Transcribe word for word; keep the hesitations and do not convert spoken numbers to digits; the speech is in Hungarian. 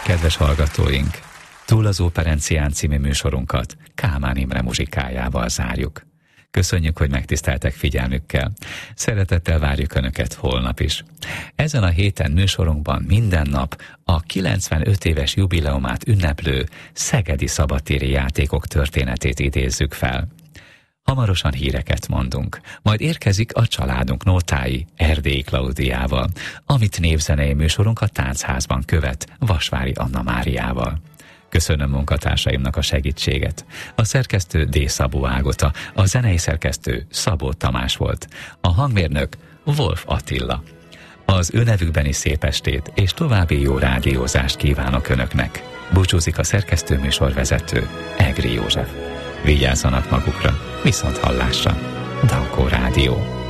Kedves hallgatóink, Túl az Óperencián című műsorunkat Kálmán Imre muzsikájával zárjuk. Köszönjük, hogy megtiszteltek figyelmükkel. Szeretettel várjuk Önöket holnap is. Ezen a héten műsorunkban minden nap a kilencvenöt éves jubileumát ünneplő szegedi szabadtéri játékok történetét idézzük fel. Hamarosan híreket mondunk, majd érkezik a családunk nótái Erdélyi Klaudiával, amit névzenei műsorunk a Táncházban követ Vasvári Anna Máriával. Köszönöm munkatársaimnak a segítséget. A szerkesztő D. Szabó Ágota, a zenei szerkesztő Szabó Tamás volt, a hangmérnök Wolf Attila. Az ő nevükben is szép estét és további jó rádiózást kívánok Önöknek. Búcsúzik a szerkesztő műsorvezető Egri József. Vigyázzanak magukra, viszont hallásra. Dankó Rádió.